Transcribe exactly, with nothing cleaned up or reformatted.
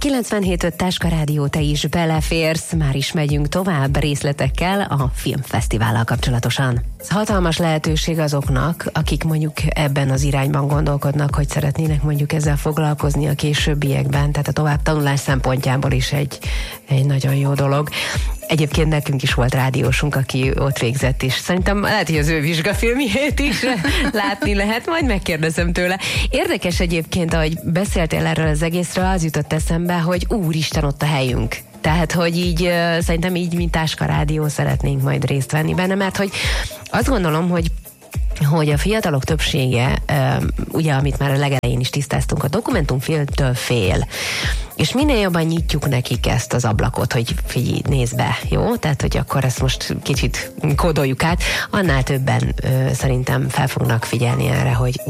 kilencvenhét öt Táska Rádió, te is beleférsz, már is megyünk tovább részletekkel a filmfesztivállal kapcsolatosan. Hatalmas lehetőség azoknak, akik mondjuk ebben az irányban gondolkodnak, hogy szeretnének mondjuk ezzel foglalkozni a későbbiekben, tehát a tovább tanulás szempontjából is egy, egy nagyon jó dolog. Egyébként nekünk is volt rádiósunk, aki ott végzett, és szerintem lehet, hogy az ő vizsgafilmjét is látni lehet, majd megkérdezem tőle. Érdekes egyébként, ahogy beszéltél erről az egészről, az jutott eszembe, hogy úristen, ott a helyünk. Tehát, hogy így uh, szerintem így, mint Táska Rádió szeretnénk majd részt venni benne, mert hogy azt gondolom, hogy hogy a fiatalok többsége, ugye, amit már a legelején is tisztáztunk, a dokumentumfilmtől fél. És minél jobban nyitjuk nekik ezt az ablakot, hogy figyelj, nézd be, jó? Tehát, hogy akkor ezt most kicsit kódoljuk át, annál többen ö, szerintem fel fognak figyelni erre, hogy